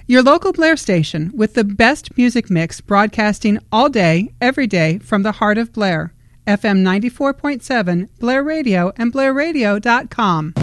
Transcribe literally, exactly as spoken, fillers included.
Your local Blair station with the best music mix broadcasting all day, every day from the heart of Blair. F M ninety-four point seven, Blair Radio, and blair radio dot com.